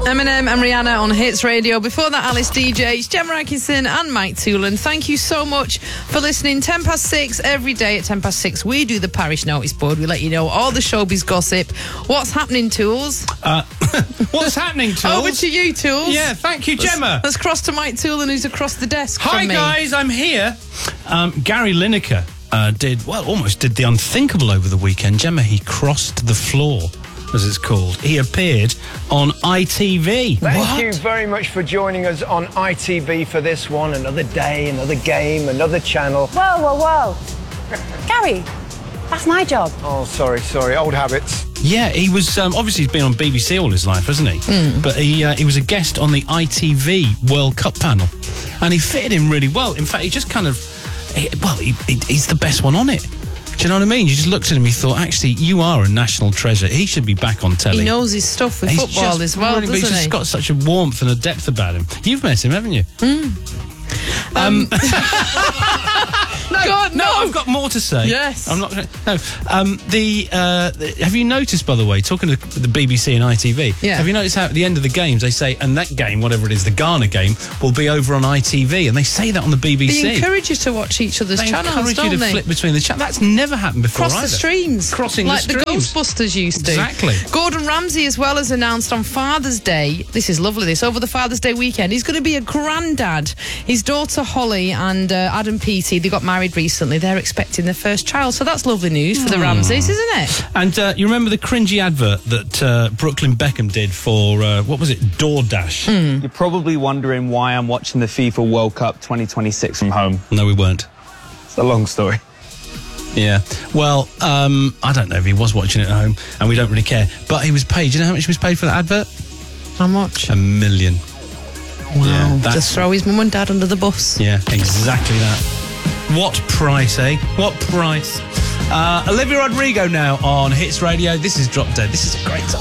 Eminem and Rihanna on Hits Radio. Before that, Alice DJ, it's Gemma Atkinson and Mike Toolan. Thank you so much for listening. 6:10 every day at 6:10 we do the Parish Notice Board. We let you know all the showbiz gossip. What's happening, Tools? What's happening, Tools? Over to you, Tools. Yeah, thank you, Gemma. Let's cross to Mike Toolan, who's across the desk. Hi, from me. guys, I'm here. Gary Lineker almost did the unthinkable over the weekend. Gemma, he crossed the floor, as it's called. He appeared on ITV. Thank you very much for joining us on ITV for this one. Another day, another game, another channel. Whoa. Gary, that's my job. Oh, sorry, old habits. Yeah, he was, obviously he's been on BBC all his life, hasn't he? But he was a guest on the ITV World Cup panel, and he fitted in really well. In fact, he just kind of, he's the best one on it. Do you know what I mean? You just looked at him, you thought, actually, you are a national treasure. He should be back on telly. He knows his stuff with football as well, doesn't he? He's just got such a warmth and a depth about him. You've met him, haven't you? No, I've got more to say. Yes. I'm not going to... No. Have you noticed, by the way, talking to the BBC and ITV, have you noticed how at the end of the games they say, and that game, whatever it is, the Ghana game, will be over on ITV, and they say that on the BBC. They encourage you to watch each other's channels, don't they? They encourage you to flip between the channels. That's never happened before Cross the streams. Crossing the streams. Like the Ghostbusters used to. Exactly. Gordon Ramsay as well has announced on Father's Day, this is lovely, over the Father's Day weekend, he's going to be a granddad. His daughter Holly and Adam Peaty, they got married recently. They're expecting their first child, so that's lovely news for the Ramsays, isn't it? And you remember the cringy advert that Brooklyn Beckham did for, what was it, DoorDash? You're probably wondering why I'm watching the FIFA World Cup 2026 from home. No, we weren't. It's a long story. Yeah. Well, I don't know if he was watching it at home, and we don't really care. But he was paid. Do you know how much he was paid for that advert? How much? $1 million. Wow. Yeah, just throw his mum and dad under the bus. Yeah, exactly that. What price, eh? What price? Olivia Rodrigo now on Hits Radio. This is Drop Dead. This is a great song.